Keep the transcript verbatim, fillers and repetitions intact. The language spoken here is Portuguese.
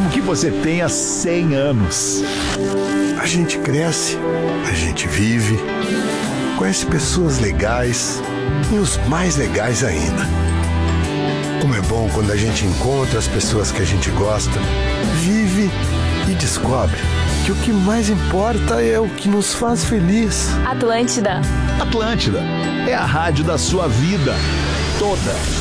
mesmo que você tenha cem anos. A gente cresce, a gente vive, conhece pessoas legais e os mais legais ainda. Como é bom quando a gente encontra as pessoas que a gente gosta, vive e descobre que o que mais importa é o que nos faz feliz. Atlântida. Atlântida é a rádio da sua vida toda.